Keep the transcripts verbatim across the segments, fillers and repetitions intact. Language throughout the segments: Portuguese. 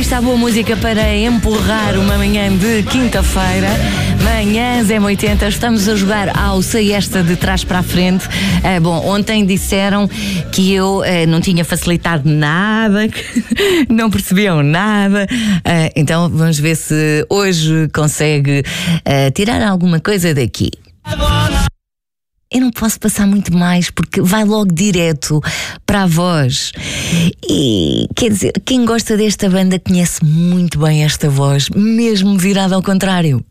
está boa música para empurrar uma manhã de quinta-feira. Manhãs M oitenta, estamos a jogar ao Sei Esta de trás para a frente. Ah, bom, ontem disseram que eu ah, não tinha facilitado nada, que não percebiam nada. Ah, então vamos ver se hoje consegue ah, tirar alguma coisa daqui. Eu não posso passar muito mais porque vai logo direto para a voz. E quer dizer, quem gosta desta banda conhece muito bem esta voz, mesmo virada ao contrário.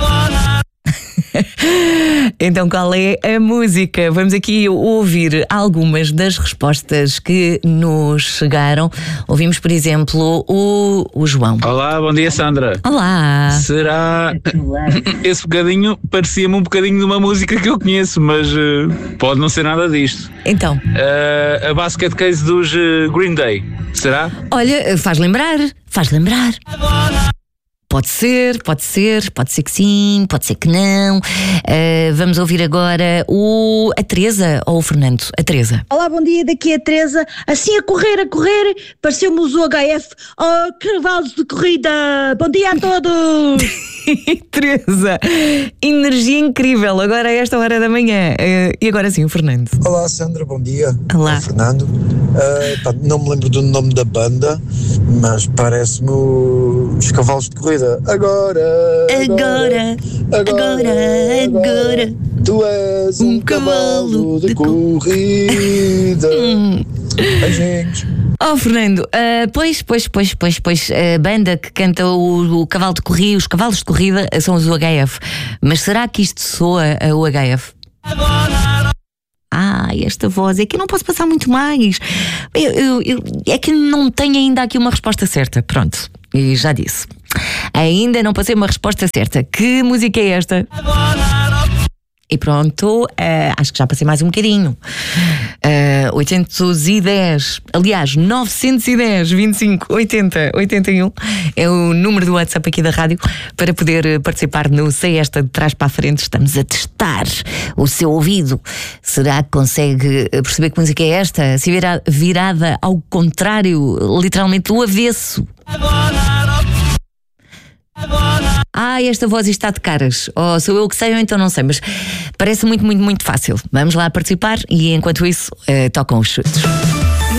Então qual é a música? Vamos aqui ouvir algumas das respostas que nos chegaram. Ouvimos, por exemplo, o, o João. Olá, bom dia, Sandra. Olá. Será... Esse bocadinho parecia-me um bocadinho de uma música que eu conheço, mas uh, pode não ser nada disto. Então? Uh, a Basket Case dos uh, Green Day, será? Olha, faz lembrar, faz lembrar. Pode ser, pode ser, pode ser que sim, pode ser que não. Uh, vamos ouvir agora o, a Teresa ou o Fernando? A Teresa. Olá, bom dia, daqui é a Teresa. Assim a correr, a correr, pareceu-me o H F. Oh, cavalos de corrida! Bom dia a todos! Teresa, energia incrível, agora a esta hora da manhã. Uh, e agora sim, o Fernando. Olá, Sandra, bom dia. Olá. Fernando. Uh, pá, não me lembro do nome da banda, mas parece-me os cavalos de corrida. Agora, agora, agora, agora, agora. Tu és um, um cavalo de, de corrida. Beijinhos. Oh, Fernando, uh, pois, pois, pois, pois, pois, a banda que canta o, o cavalo de corrida, os cavalos de corrida são os U H F. Mas será que isto soa a U H F? Ah, esta voz, é que eu não posso passar muito mais. Eu, eu, eu, é que não tenho ainda aqui uma resposta certa. Pronto, e já disse. Ainda não passei uma resposta certa. Que música é esta? E pronto, uh, acho que já passei mais um bocadinho. uh, oitocentos e dez, aliás, novecentos e dez, vinte e cinco, oitenta, oitenta e um é o número do WhatsApp aqui da rádio para poder participar no Sei Esta de trás para a frente. Estamos a testar o seu ouvido. Será que consegue perceber que música é esta? Se vira, virada ao contrário, literalmente do avesso. Ah, esta voz está de caras. Ou oh, sou eu que sei ou então não sei, mas parece muito, muito, muito fácil. Vamos lá participar e enquanto isso, uh, tocam os chutes.